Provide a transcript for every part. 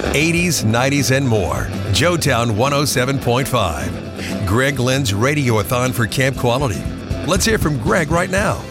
80s, 90s, and more. Joetown 107.5. Greg Lynn's Radiothon for Camp Quality. Let's hear from Greg right now.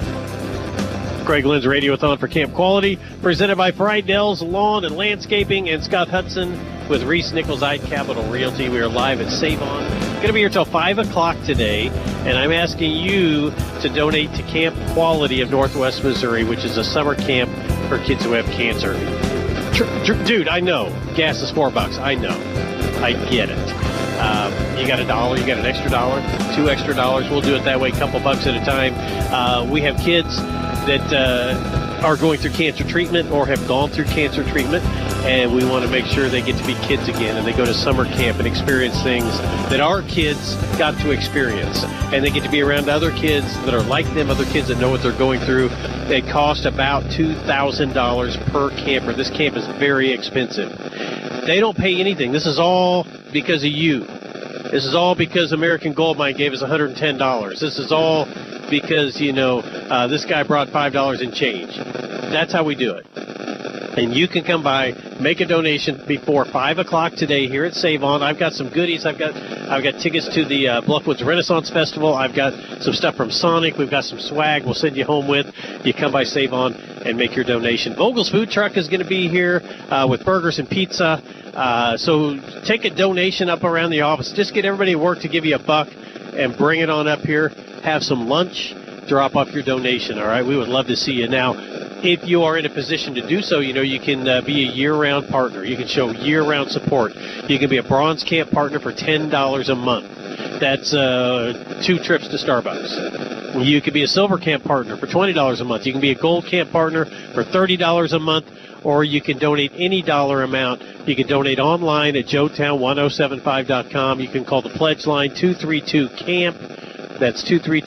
Greg Lynn's Radiothon for Camp Quality, presented by Friedell's Lawn and Landscaping and Scott Hudson with Reese Nichols Capital Realty. We are live at Save On. Going to be here till 5 o'clock today, and I'm asking you to donate to Camp Quality of Northwest Missouri, which is a summer camp for kids who have cancer. Dude, I know. Gas is $4. I know. I get it. You got $1, you got an extra $1, $2 extra. We'll do it that way, a couple bucks at a time. We have kids that are going through cancer treatment or have gone through cancer treatment, and we want to make sure they get to be kids again, and they go to summer camp and experience things that our kids got to experience, and they get to be around other kids that are like them, other kids that know what they're going through. They cost about $2,000 per camper. This camp is very expensive. They don't pay anything. This is all because of you. This is all because American Gold Mine gave us $110. This is all because, this guy brought $5 in change. That's how we do it. And you can come by, make a donation before 5 o'clock today here at Save On. I've got some goodies. I've got tickets to the Bluffwoods Renaissance Festival. I've got some stuff from Sonic. We've got some swag we'll send you home with. You come by Save On and make your donation. Vogel's Food Truck is going to be here with burgers and pizza. So take a donation up around the office. Just get everybody at work to give you $1 and bring it on up here. Have some lunch. Drop off your donation, all right? We would love to see you. Now, if you are in a position to do so, you can be a year-round partner. You can show year-round support. You can be a Bronze Camp partner for $10 a month. That's 2 trips to Starbucks. You can be a Silver Camp partner for $20 a month. You can be a Gold Camp partner for $30 a month, or you can donate any dollar amount. You can donate online at joetown1075.com. You can call the pledge line 232-CAMP. That's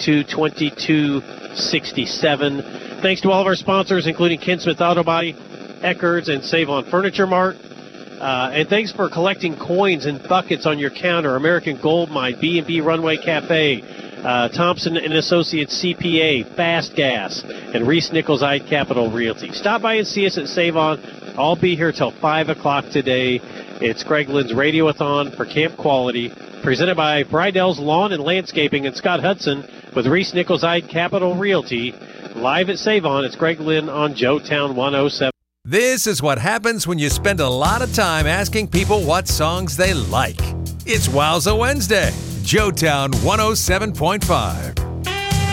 232-2267. Thanks to all of our sponsors, including Ken Smith Auto Body, Eckerd's, and Save On Furniture Mart. And thanks for collecting coins and buckets on your counter. American Gold Mine, B&B Runway Cafe, Thompson & Associates CPA, Fast Gas, and Reese Nichols Capital Realty. Stop by and see us at Save On. I'll be here till 5 o'clock today. It's Greg Lynn's Radiothon for Camp Quality, presented by Friedell's Lawn and Landscaping and Scott Hudson with Reese Nichols Capital Realty. Live at Save On, it's Greg Lynn on Joetown 107. This is what happens when you spend a lot of time asking people what songs they like. It's Wowza Wednesday, Joetown 107.5.